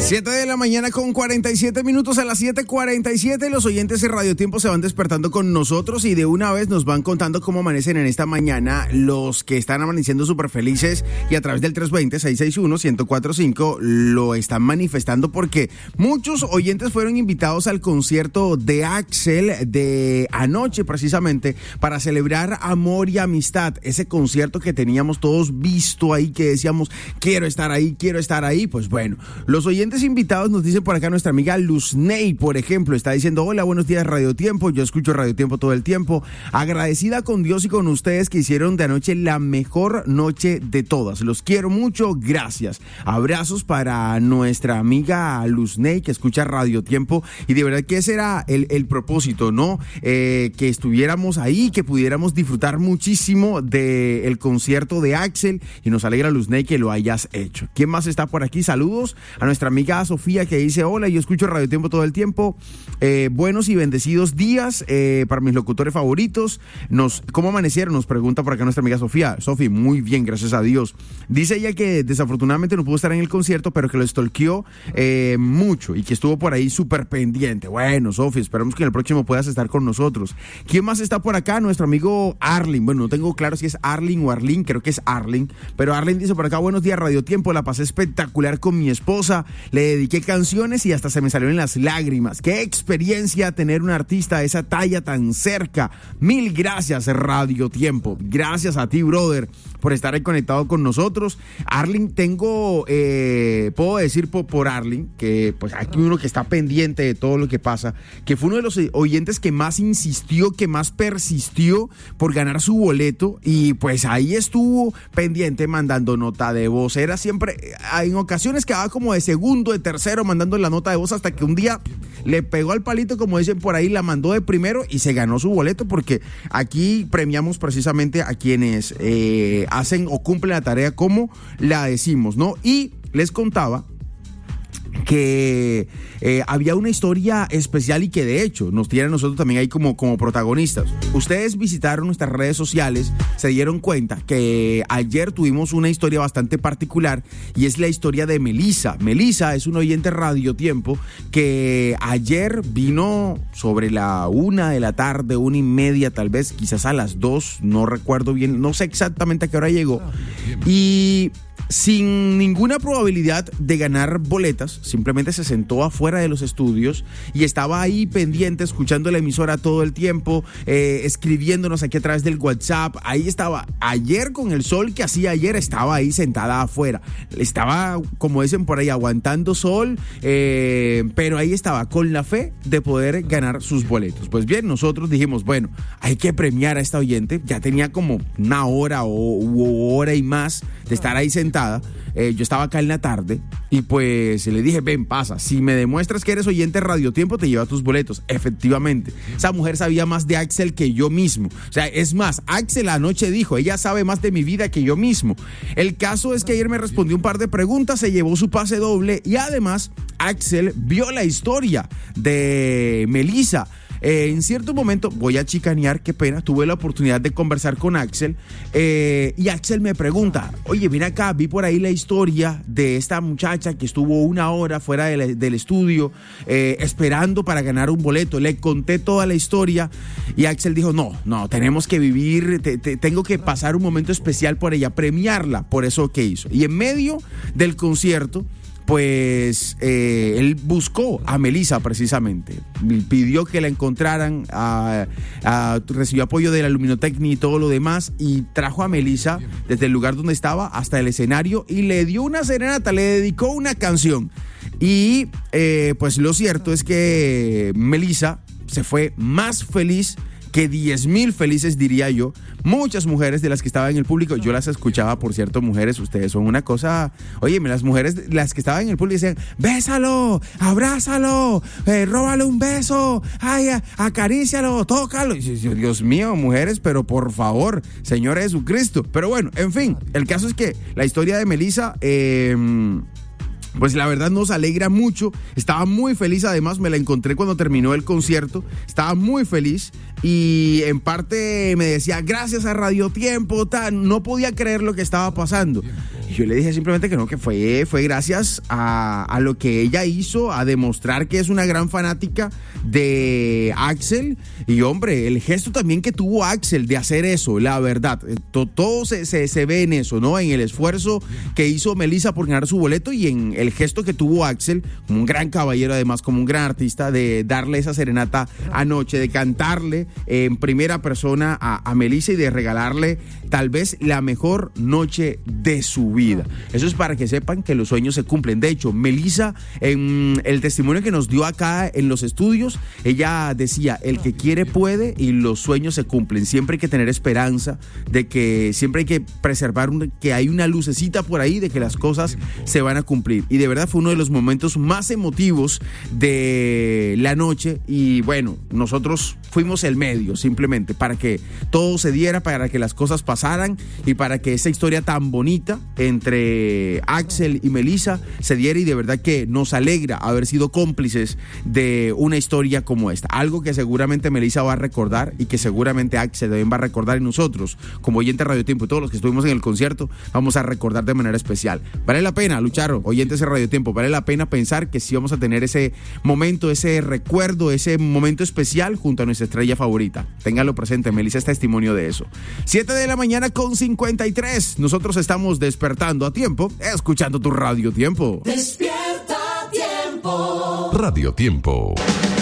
7 de la mañana con 47 minutos, a las 7:47 los oyentes de Radio Tiempo se van despertando con nosotros y de una vez nos van contando cómo amanecen en esta mañana los que están amaneciendo súper felices y a través del 320-661-1045 lo están manifestando porque muchos oyentes fueron invitados al concierto de Axel de anoche precisamente para celebrar amor y amistad, ese concierto que teníamos todos visto ahí que decíamos quiero estar ahí, pues bueno, los oyentes invitados nos dicen por acá nuestra amiga Luzney, por ejemplo, está diciendo hola, buenos días Radio Tiempo, yo escucho Radio Tiempo todo el tiempo, agradecida con Dios y con ustedes que hicieron de anoche la mejor noche de todas, los quiero mucho, gracias, abrazos para nuestra amiga Luzney que escucha Radio Tiempo y de verdad que ese era el propósito, ¿no? Que estuviéramos ahí, que pudiéramos disfrutar muchísimo del concierto de Axel y nos alegra Luzney que lo hayas hecho. ¿Quién más está por aquí? Saludos a nuestra amiga Sofía que dice hola, yo escucho Radio Tiempo todo el tiempo, buenos y bendecidos días para mis locutores favoritos. ¿Cómo amanecieron? Nos pregunta por acá nuestra amiga Sofía. Sofi, muy bien, gracias a Dios. Dice ella que desafortunadamente no pudo estar en el concierto, pero que lo stalkeó mucho y que estuvo por ahí súper pendiente. Bueno, Sofi, esperamos que en el próximo puedas estar con nosotros. ¿Quién más está por acá? Nuestro amigo Arlin. Bueno, no tengo claro si es Arlin o Arlin, creo que es Arlin, pero Arlin dice por acá, buenos días Radio Tiempo, la pasé espectacular con mi esposa, le dediqué canciones y hasta se me salieron las lágrimas. Qué experiencia tener un artista de esa talla tan cerca. Mil gracias Radio Tiempo. Gracias a ti, brother, por estar ahí conectado con nosotros. Arlin, puedo decir por Arlin, que pues aquí uno que está pendiente de todo lo que pasa, que fue uno de los oyentes que más insistió, que más persistió por ganar su boleto y pues ahí estuvo pendiente mandando nota de voz. Era siempre, en ocasiones quedaba como de segundo, de tercero, mandando la nota de voz hasta que un día le pegó al palito, como dicen por ahí, la mandó de primero y se ganó su boleto porque aquí premiamos precisamente a quienes hacen o cumplen la tarea como la decimos, ¿no? Y les contaba que había una historia especial y que de hecho nos tiene a nosotros también ahí como protagonistas. Ustedes visitaron nuestras redes sociales, se dieron cuenta que ayer tuvimos una historia bastante particular y es la historia de Melissa. Melissa es un oyente Radio Tiempo que ayer vino sobre la 1 de la tarde, 1:30 tal vez, quizás a las 2, no recuerdo bien, no sé exactamente a qué hora llegó y sin ninguna probabilidad de ganar boletas, simplemente se sentó afuera de los estudios y estaba ahí pendiente, escuchando la emisora todo el tiempo, escribiéndonos aquí a través del WhatsApp. Ahí estaba, ayer con el sol que hacía ayer, estaba ahí sentada afuera. Estaba, como dicen por ahí, aguantando sol, pero ahí estaba, con la fe de poder ganar sus boletos. Pues bien, nosotros dijimos, bueno, hay que premiar a esta oyente. Ya tenía como una hora o hora y más de estar ahí sentada. Yo estaba acá en la tarde y pues le dije, ven, pasa, si me demuestras que eres oyente Radio Tiempo te lleva tus boletos. Efectivamente, esa mujer sabía más de Axel que yo mismo, o sea, es más, Axel anoche dijo, ella sabe más de mi vida que yo mismo. El caso es que ayer me respondió un par de preguntas, se llevó su pase doble y además Axel vio la historia de Melissa. En cierto momento, voy a chicanear, qué pena, tuve la oportunidad de conversar con Axel y Axel me pregunta, oye, ven acá, vi por ahí la historia de esta muchacha que estuvo 1 hora fuera del estudio esperando para ganar un boleto. Le conté toda la historia y Axel dijo, no, tenemos que vivir, tengo que pasar un momento especial por ella, premiarla por eso que hizo. Y en medio del concierto, pues él buscó a Melissa precisamente, pidió que la encontraran, recibió apoyo de la Luminotecnia y todo lo demás y trajo a Melissa desde el lugar donde estaba hasta el escenario y le dio una serenata, le dedicó una canción y pues lo cierto es que Melissa se fue más feliz que 10,000 felices, diría yo. Muchas mujeres de las que estaban en el público, yo las escuchaba, por cierto, mujeres, ustedes son una cosa, óyeme, las mujeres, las que estaban en el público decían, bésalo, abrázalo, róbale un beso, ay, acarícialo, tócalo. Y yo, Dios mío, mujeres, pero por favor, Señor Jesucristo. Pero bueno, en fin, el caso es que la historia de Melissa, pues la verdad nos alegra mucho, estaba muy feliz, además me la encontré cuando terminó el concierto, estaba muy feliz y en parte me decía gracias a Radio Tiempo, no podía creer lo que estaba pasando. Y yo le dije simplemente que no, que fue gracias a lo que ella hizo, a demostrar que es una gran fanática de Axel. Y hombre, el gesto también que tuvo Axel de hacer eso, la verdad, todo se ve en eso, ¿no? En el esfuerzo que hizo Melissa por ganar su boleto y en el gesto que tuvo Axel, como un gran caballero, además como un gran artista, de darle esa serenata anoche, de cantarle en primera persona a Melissa y de regalarle tal vez la mejor noche de su vida. Eso es para que sepan que los sueños se cumplen. De hecho, Melissa, en el testimonio que nos dio acá en los estudios, ella decía, el que quiere puede y los sueños se cumplen. Siempre hay que tener esperanza de que siempre hay que preservar que hay una lucecita por ahí de que las cosas se van a cumplir. Y de verdad fue uno de los momentos más emotivos de la noche y bueno, nosotros fuimos el medio simplemente para que todo se diera, para que las cosas pasaran y para que esa historia tan bonita entre Axel y Melissa se diera y de verdad que nos alegra haber sido cómplices de una historia como esta. Algo que seguramente Melissa va a recordar y que seguramente Axel también va a recordar y nosotros, como oyentes Radio Tiempo y todos los que estuvimos en el concierto, vamos a recordar de manera especial. Vale la pena, Lucharo, oyentes de Radio Tiempo, vale la pena pensar que sí vamos a tener ese momento, ese recuerdo, ese momento especial junto a nuestra estrella favorita. Téngalo presente, Melissa es testimonio de eso. 7:53 a.m. Nosotros estamos despertando a tiempo, escuchando tu Radio Tiempo. Despierta a tiempo. Radio Tiempo.